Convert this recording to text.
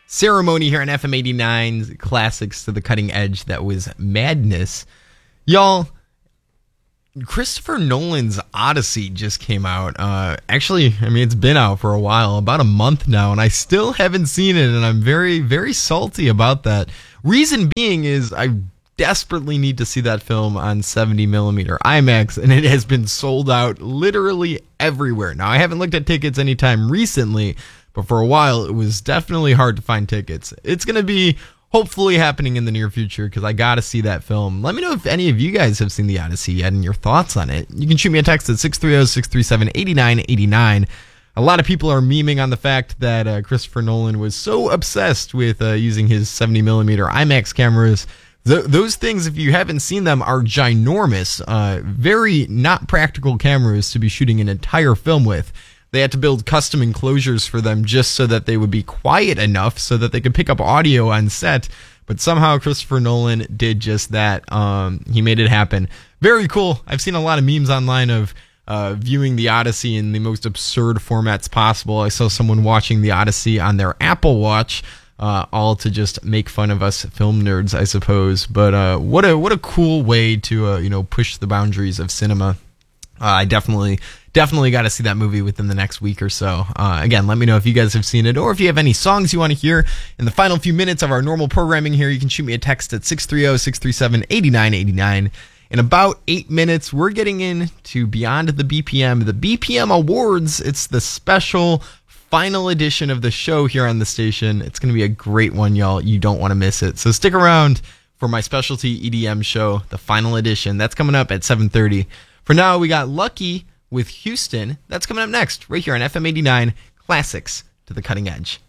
Ceremony here on FM 89's Classics to the Cutting Edge. That was madness. Y'all, Christopher Nolan's Odyssey just came out. Actually, it's been out for a while, about a month now, and I still haven't seen it, and I'm very, very salty about that. Reason being is I desperately need to see that film on 70mm IMAX, and it has been sold out literally everywhere. Now, I haven't looked at tickets anytime recently, but for a while, it was definitely hard to find tickets. It's going to be hopefully happening in the near future because I got to see that film. Let me know if any of you guys have seen the Odyssey yet and your thoughts on it. You can shoot me a text at 630-637-8989. A lot of people are memeing on the fact that Christopher Nolan was so obsessed with using his 70mm IMAX cameras. Those things, if you haven't seen them, are ginormous. Very not practical cameras to be shooting an entire film with. They had to build custom enclosures for them just so that they would be quiet enough so that they could pick up audio on set. But somehow Christopher Nolan did just that. He made it happen. Very cool. I've seen a lot of memes online of viewing the Odyssey in the most absurd formats possible. I saw someone watching the Odyssey on their Apple Watch, all to just make fun of us film nerds, I suppose. But what a cool way to push the boundaries of cinema. I definitely got to see that movie within the next week or so. Again, let me know if you guys have seen it or if you have any songs you want to hear. In the final few minutes of our normal programming here, you can shoot me a text at 630-637-8989. In about 8 minutes, we're getting into Beyond the BPM, the BPM Awards. It's the special final edition of the show here on the station. It's going to be a great one, y'all. You don't want to miss it. So stick around for my specialty EDM show, the final edition. That's coming up at 7:30. For now, we got Lucky with Houston. That's coming up next, right here on FM 89, Classics to the Cutting Edge.